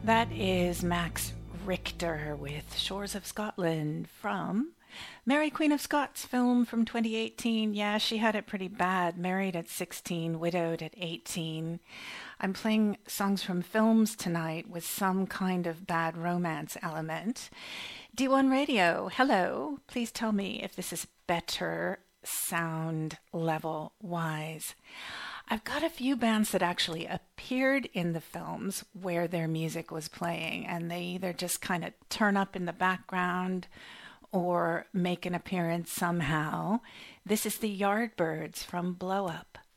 That is Max Richter with Shores of Scotland from Mary Queen of Scots film from 2018. Yeah, she had it pretty bad. Married at 16, widowed at 18. I'm playing songs from films tonight with some kind of bad romance element. D1 Radio, hello. Please tell me if this is better sound level wise. I've got a few bands that actually appeared in the films where their music was playing, and they either just kind of turn up in the background or make an appearance somehow. This is the Yardbirds from Blow Up.